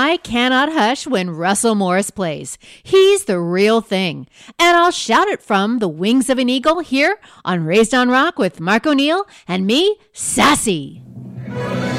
I cannot hush when Russell Morris plays. He's the real thing. And I'll shout it from the wings of an eagle here on Raised on Rock with Mark O'Neill and me, Sassy.